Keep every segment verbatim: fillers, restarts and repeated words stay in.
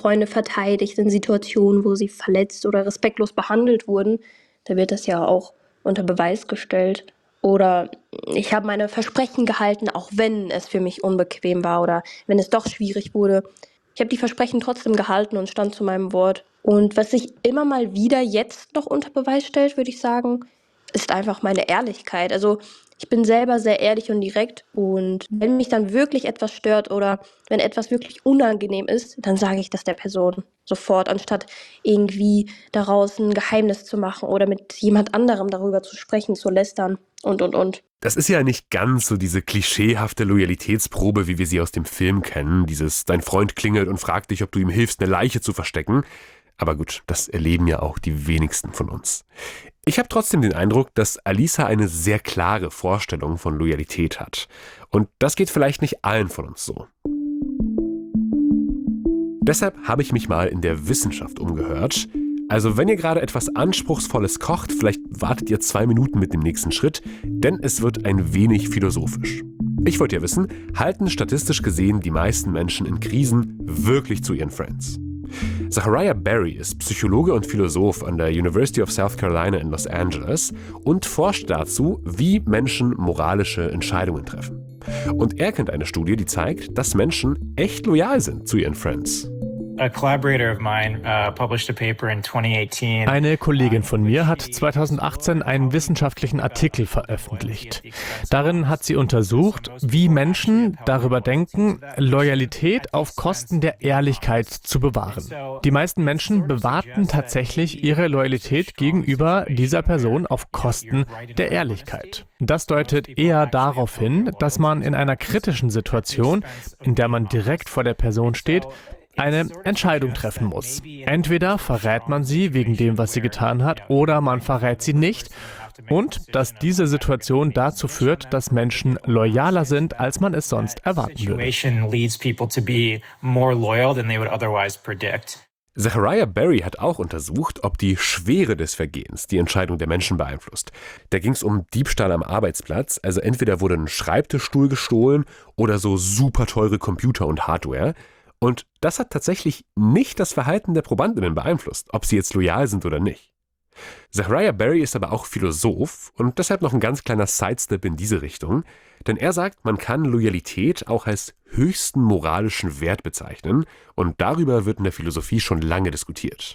Freunde verteidigt in Situationen, wo sie verletzt oder respektlos behandelt wurden, da wird das ja auch unter Beweis gestellt. Oder ich habe meine Versprechen gehalten, auch wenn es für mich unbequem war oder wenn es doch schwierig wurde. Ich habe die Versprechen trotzdem gehalten und stand zu meinem Wort. Und was sich immer mal wieder jetzt noch unter Beweis stellt, würde ich sagen, ist einfach meine Ehrlichkeit. Also ich bin selber sehr ehrlich und direkt und wenn mich dann wirklich etwas stört oder wenn etwas wirklich unangenehm ist, dann sage ich das der Person sofort, anstatt irgendwie daraus ein Geheimnis zu machen oder mit jemand anderem darüber zu sprechen, zu lästern und, und, und. Das ist ja nicht ganz so diese klischeehafte Loyalitätsprobe, wie wir sie aus dem Film kennen. Dieses, dein Freund klingelt und fragt dich, ob du ihm hilfst, eine Leiche zu verstecken. Aber gut, das erleben ja auch die wenigsten von uns. Ich habe trotzdem den Eindruck, dass Alisa eine sehr klare Vorstellung von Loyalität hat. Und das geht vielleicht nicht allen von uns so. Deshalb habe ich mich mal in der Wissenschaft umgehört. Also wenn ihr gerade etwas Anspruchsvolles kocht, vielleicht wartet ihr zwei Minuten mit dem nächsten Schritt, denn es wird ein wenig philosophisch. Ich wollte ja wissen, halten statistisch gesehen die meisten Menschen in Krisen wirklich zu ihren Friends? Zachariah Berry ist Psychologe und Philosoph an der University of South Carolina in Los Angeles und forscht dazu, wie Menschen moralische Entscheidungen treffen. Und er kennt eine Studie, die zeigt, dass Menschen echt loyal sind zu ihren Friends. Eine Kollegin von mir hat zweitausendachtzehn einen wissenschaftlichen Artikel veröffentlicht. Darin hat sie untersucht, wie Menschen darüber denken, Loyalität auf Kosten der Ehrlichkeit zu bewahren. Die meisten Menschen bewahrten tatsächlich ihre Loyalität gegenüber dieser Person auf Kosten der Ehrlichkeit. Das deutet eher darauf hin, dass man in einer kritischen Situation, in der man direkt vor der Person steht, eine Entscheidung treffen muss. Entweder verrät man sie wegen dem, was sie getan hat, oder man verrät sie nicht. Und dass diese Situation dazu führt, dass Menschen loyaler sind, als man es sonst erwarten würde. Zachariah Berry hat auch untersucht, ob die Schwere des Vergehens die Entscheidung der Menschen beeinflusst. Da ging es um Diebstahl am Arbeitsplatz, also entweder wurde ein Schreibtischstuhl gestohlen oder so super teure Computer und Hardware. Und das hat tatsächlich nicht das Verhalten der Probandinnen beeinflusst, ob sie jetzt loyal sind oder nicht. Zachariah Berry ist aber auch Philosoph und deshalb noch ein ganz kleiner Sidestep in diese Richtung, denn er sagt, man kann Loyalität auch als höchsten moralischen Wert bezeichnen und darüber wird in der Philosophie schon lange diskutiert.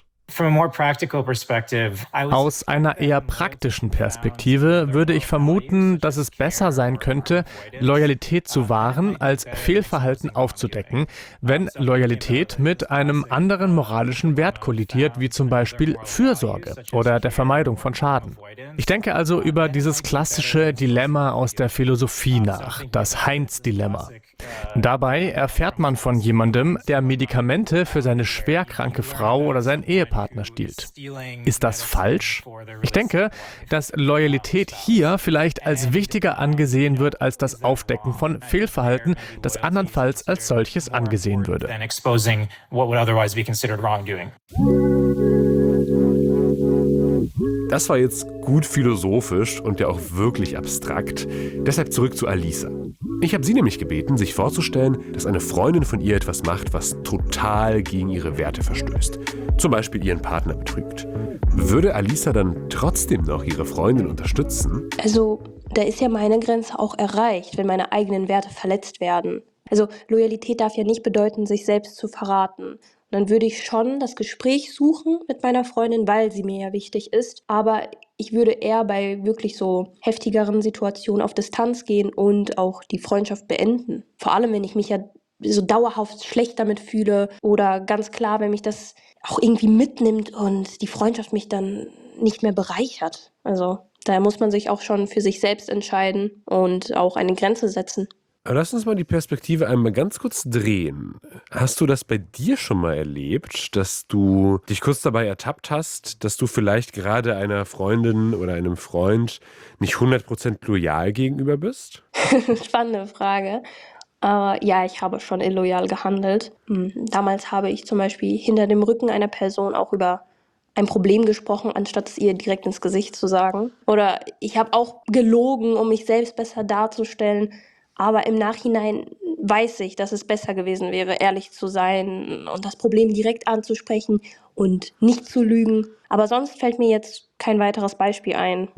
Aus einer eher praktischen Perspektive würde ich vermuten, dass es besser sein könnte, Loyalität zu wahren, als Fehlverhalten aufzudecken, wenn Loyalität mit einem anderen moralischen Wert kollidiert, wie zum Beispiel Fürsorge oder der Vermeidung von Schaden. Ich denke also über dieses klassische Dilemma aus der Philosophie nach, das Heinz-Dilemma. Dabei erfährt man von jemandem, der Medikamente für seine schwerkranke Frau oder seinen Ehepartner stiehlt. Ist das falsch? Ich denke, dass Loyalität hier vielleicht als wichtiger angesehen wird als das Aufdecken von Fehlverhalten, das andernfalls als solches angesehen würde. Das war jetzt gut philosophisch und ja auch wirklich abstrakt. Deshalb zurück zu Alisa. Ich habe sie nämlich gebeten, sich vorzustellen, dass eine Freundin von ihr etwas macht, was total gegen ihre Werte verstößt. Zum Beispiel ihren Partner betrügt. Würde Alisa dann trotzdem noch ihre Freundin unterstützen? Also, da ist ja meine Grenze auch erreicht, wenn meine eigenen Werte verletzt werden. Also, Loyalität darf ja nicht bedeuten, sich selbst zu verraten. Und dann würde ich schon das Gespräch suchen mit meiner Freundin, weil sie mir ja wichtig ist. Aber ich würde eher bei wirklich so heftigeren Situationen auf Distanz gehen und auch die Freundschaft beenden. Vor allem, wenn ich mich ja so dauerhaft schlecht damit fühle oder ganz klar, wenn mich das auch irgendwie mitnimmt und die Freundschaft mich dann nicht mehr bereichert. Also daher muss man sich auch schon für sich selbst entscheiden und auch eine Grenze setzen. Aber lass uns mal die Perspektive einmal ganz kurz drehen. Hast du das bei dir schon mal erlebt, dass du dich kurz dabei ertappt hast, dass du vielleicht gerade einer Freundin oder einem Freund nicht hundert Prozent loyal gegenüber bist? Spannende Frage. Aber ja, ich habe schon illoyal gehandelt. Damals habe ich zum Beispiel hinter dem Rücken einer Person auch über ein Problem gesprochen, anstatt es ihr direkt ins Gesicht zu sagen. Oder ich habe auch gelogen, um mich selbst besser darzustellen. Aber im Nachhinein weiß ich, dass es besser gewesen wäre, ehrlich zu sein und das Problem direkt anzusprechen und nicht zu lügen. Aber sonst fällt mir jetzt kein weiteres Beispiel ein.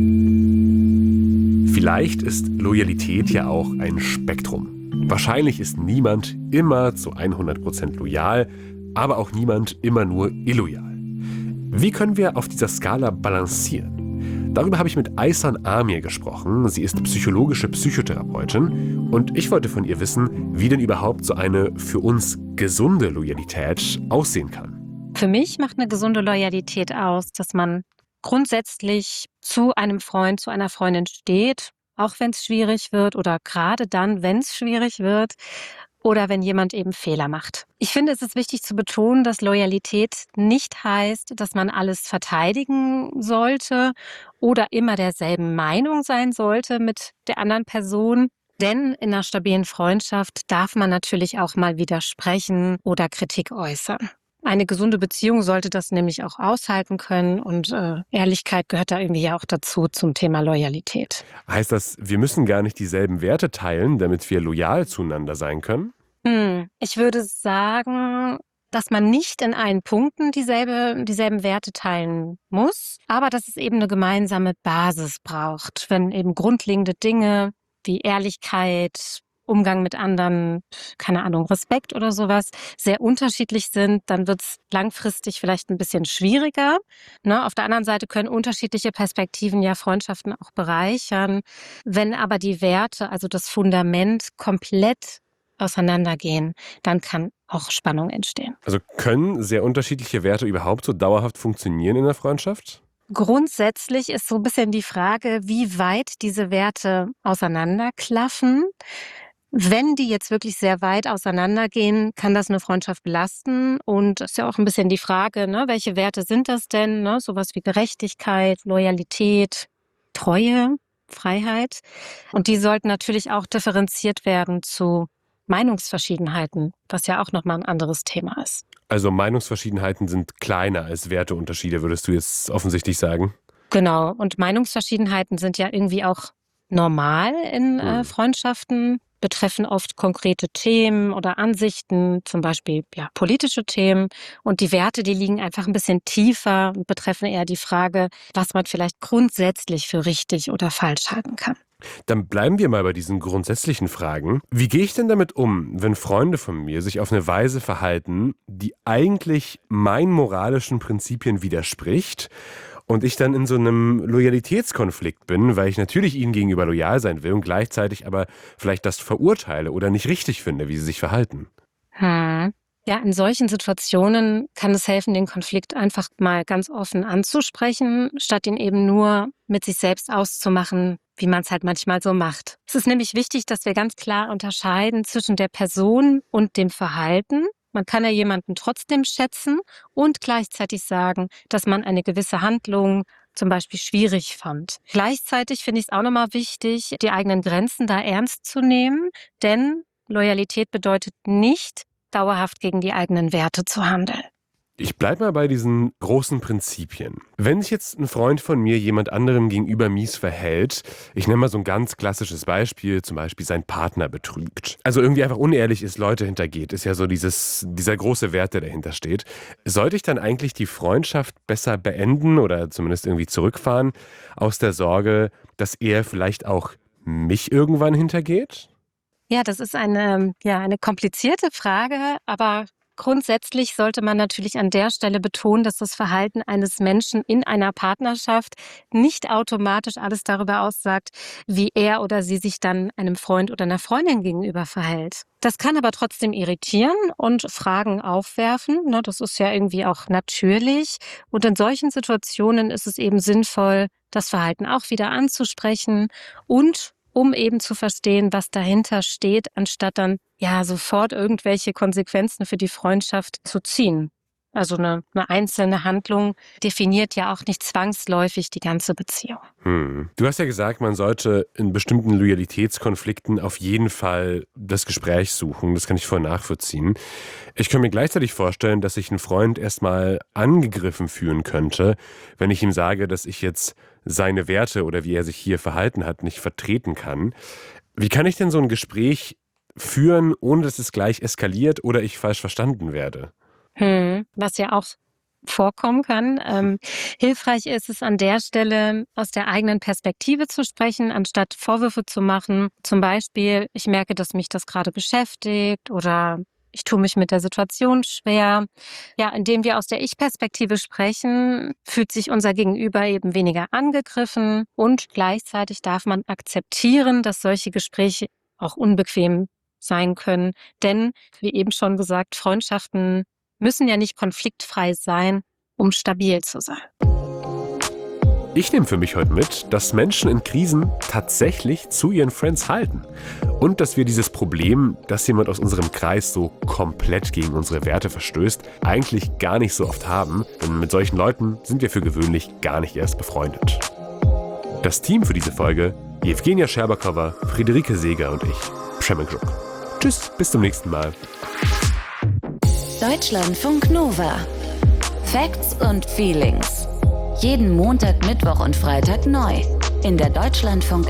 Vielleicht ist Loyalität ja auch ein Spektrum. Wahrscheinlich ist niemand immer zu hundert Prozent loyal, aber auch niemand immer nur illoyal. Wie können wir auf dieser Skala balancieren? Darüber habe ich mit Aysan Amir gesprochen. Sie ist psychologische Psychotherapeutin und ich wollte von ihr wissen, wie denn überhaupt so eine für uns gesunde Loyalität aussehen kann. Für mich macht eine gesunde Loyalität aus, dass man grundsätzlich zu einem Freund, zu einer Freundin steht, auch wenn es schwierig wird oder gerade dann, wenn es schwierig wird oder wenn jemand eben Fehler macht. Ich finde, es ist wichtig zu betonen, dass Loyalität nicht heißt, dass man alles verteidigen sollte oder immer derselben Meinung sein sollte mit der anderen Person. Denn in einer stabilen Freundschaft darf man natürlich auch mal widersprechen oder Kritik äußern. Eine gesunde Beziehung sollte das nämlich auch aushalten können und äh, Ehrlichkeit gehört da irgendwie ja auch dazu zum Thema Loyalität. Heißt das, wir müssen gar nicht dieselben Werte teilen, damit wir loyal zueinander sein können? Hm, ich würde sagen, dass man nicht in allen Punkten dieselbe, dieselben Werte teilen muss, aber dass es eben eine gemeinsame Basis braucht, wenn eben grundlegende Dinge wie Ehrlichkeit, Umgang mit anderen, keine Ahnung, Respekt oder sowas, sehr unterschiedlich sind, dann wird es langfristig vielleicht ein bisschen schwieriger. Ne? Auf der anderen Seite können unterschiedliche Perspektiven ja Freundschaften auch bereichern. Wenn aber die Werte, also das Fundament, komplett auseinandergehen, dann kann auch Spannung entstehen. Also können sehr unterschiedliche Werte überhaupt so dauerhaft funktionieren in der Freundschaft? Grundsätzlich ist so ein bisschen die Frage, wie weit diese Werte auseinanderklaffen. Wenn die jetzt wirklich sehr weit auseinandergehen, kann das eine Freundschaft belasten. Und es ist ja auch ein bisschen die Frage, ne, welche Werte sind das denn? Ne? Sowas wie Gerechtigkeit, Loyalität, Treue, Freiheit. Und die sollten natürlich auch differenziert werden zu Meinungsverschiedenheiten, was ja auch nochmal ein anderes Thema ist. Also Meinungsverschiedenheiten sind kleiner als Werteunterschiede, würdest du jetzt offensichtlich sagen? Genau. Und Meinungsverschiedenheiten sind ja irgendwie auch normal in äh, Freundschaften, betreffen oft konkrete Themen oder Ansichten, zum Beispiel ja, politische Themen. Und die Werte, die liegen einfach ein bisschen tiefer und betreffen eher die Frage, was man vielleicht grundsätzlich für richtig oder falsch halten kann. Dann bleiben wir mal bei diesen grundsätzlichen Fragen. Wie gehe ich denn damit um, wenn Freunde von mir sich auf eine Weise verhalten, die eigentlich meinen moralischen Prinzipien widerspricht und ich dann in so einem Loyalitätskonflikt bin, weil ich natürlich ihnen gegenüber loyal sein will und gleichzeitig aber vielleicht das verurteile oder nicht richtig finde, wie sie sich verhalten? Hm. Ja, in solchen Situationen kann es helfen, den Konflikt einfach mal ganz offen anzusprechen, statt ihn eben nur mit sich selbst auszumachen, wie man es halt manchmal so macht. Es ist nämlich wichtig, dass wir ganz klar unterscheiden zwischen der Person und dem Verhalten. Man kann ja jemanden trotzdem schätzen und gleichzeitig sagen, dass man eine gewisse Handlung zum Beispiel schwierig fand. Gleichzeitig finde ich es auch nochmal wichtig, die eigenen Grenzen da ernst zu nehmen, denn Loyalität bedeutet nicht, dauerhaft gegen die eigenen Werte zu handeln. Ich bleibe mal bei diesen großen Prinzipien. Wenn sich jetzt ein Freund von mir jemand anderem gegenüber mies verhält, ich nenne mal so ein ganz klassisches Beispiel, zum Beispiel sein Partner betrügt. Also irgendwie einfach unehrlich ist, Leute hintergeht, ist ja so dieses, dieser große Wert, der dahinter steht. Sollte ich dann eigentlich die Freundschaft besser beenden oder zumindest irgendwie zurückfahren, aus der Sorge, dass er vielleicht auch mich irgendwann hintergeht? Ja, das ist eine, ja, eine komplizierte Frage, aber grundsätzlich sollte man natürlich an der Stelle betonen, dass das Verhalten eines Menschen in einer Partnerschaft nicht automatisch alles darüber aussagt, wie er oder sie sich dann einem Freund oder einer Freundin gegenüber verhält. Das kann aber trotzdem irritieren und Fragen aufwerfen. Ne, das ist ja irgendwie auch natürlich. Und in solchen Situationen ist es eben sinnvoll, das Verhalten auch wieder anzusprechen und um eben zu verstehen, was dahinter steht, anstatt dann ja sofort irgendwelche Konsequenzen für die Freundschaft zu ziehen. Also eine, eine einzelne Handlung definiert ja auch nicht zwangsläufig die ganze Beziehung. Hm. Du hast ja gesagt, man sollte in bestimmten Loyalitätskonflikten auf jeden Fall das Gespräch suchen. Das kann ich voll nachvollziehen. Ich kann mir gleichzeitig vorstellen, dass sich ein Freund erstmal angegriffen fühlen könnte, wenn ich ihm sage, dass ich jetzt seine Werte oder wie er sich hier verhalten hat, nicht vertreten kann. Wie kann ich denn so ein Gespräch führen, ohne dass es gleich eskaliert oder ich falsch verstanden werde. Hm, was ja auch vorkommen kann. Ähm, hilfreich ist es an der Stelle, aus der eigenen Perspektive zu sprechen, anstatt Vorwürfe zu machen. Zum Beispiel, ich merke, dass mich das gerade beschäftigt oder ich tue mich mit der Situation schwer. Ja, indem wir aus der Ich-Perspektive sprechen, fühlt sich unser Gegenüber eben weniger angegriffen und gleichzeitig darf man akzeptieren, dass solche Gespräche auch unbequem sein können. Denn, wie eben schon gesagt, Freundschaften müssen ja nicht konfliktfrei sein, um stabil zu sein. Ich nehme für mich heute mit, dass Menschen in Krisen tatsächlich zu ihren Friends halten. Und dass wir dieses Problem, dass jemand aus unserem Kreis so komplett gegen unsere Werte verstößt, eigentlich gar nicht so oft haben. Denn mit solchen Leuten sind wir für gewöhnlich gar nicht erst befreundet. Das Team für diese Folge: Jewgenia Scherbakowa, Friederike Seeger und ich, Przemek Żuk. Tschüss, bis zum nächsten Mal. Deutschlandfunk Nova. Facts und Feelings. Jeden Montag, Mittwoch und Freitag neu. In der Deutschlandfunk